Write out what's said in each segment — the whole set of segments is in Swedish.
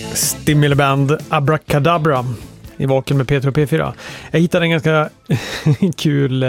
Stimuliband Abracadabra i Vaken med Peter och P4. Jag hittade en ganska kul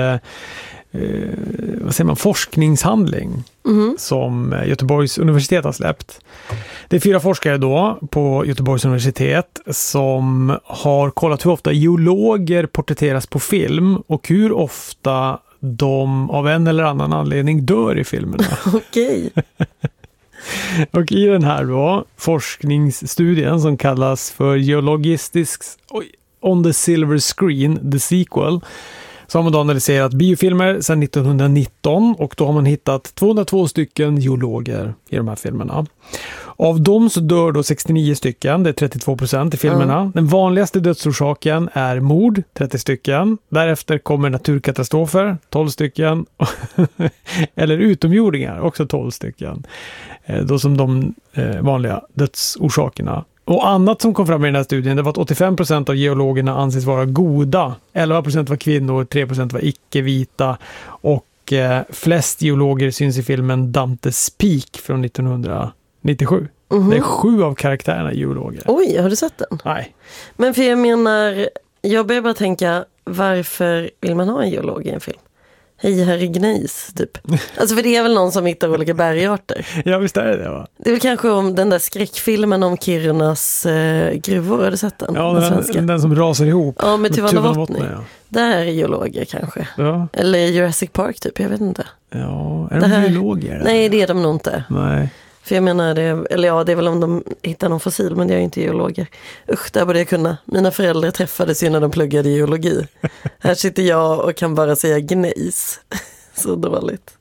forskningshandling som Göteborgs universitet har släppt. Det är 4 forskare då på Göteborgs universitet som har kollat hur ofta geologer porträtteras på film och hur ofta de av en eller annan anledning dör i filmerna. Okej. Och i den här då, forskningsstudien som kallas för Geologistics on the Silver Screen, the sequel, så har man då analyserat biofilmer sedan 1919 och då har man hittat 202 stycken geologer i de här filmerna. Av dem så dör då 69 stycken, det är 32% i filmerna. Den vanligaste dödsorsaken är mord, 30 stycken. Därefter kommer naturkatastrofer, 12 stycken. Eller utomjordingar, också 12 stycken. Då som de vanliga dödsorsakerna. Och annat som kom fram i den här studien, det var att 85% av geologerna anses vara goda. 11% var kvinnor, 3% var icke-vita. Och flest geologer syns i filmen Dantes Peak från 1997. Det är 7 av karaktärerna geologer. Oj, har du sett den? Nej. Men för jag menar, jag börjar bara tänka, varför vill man ha en geolog i en film? Hej, här är Gnejs, typ. Alltså för det är väl någon som hittar olika bergarter. Ja, visst är det va? Det är väl kanske om den där skräckfilmen om Kirunas gruvor, har du sett den? Ja, den som rasar ihop. Ja, med Tuvalu. Ja. Där är geologer kanske. Ja. Eller Jurassic Park typ, jag vet inte. Ja, är de geologer? Nej, det är de nog inte. Nej. För jag menar, det är väl om de hittar någon fossil, men det är ju inte geologer. Usch, där borde jag kunna. Mina föräldrar träffades ju när de pluggade geologi. Här sitter jag och kan bara säga gnejs. Så dåligt.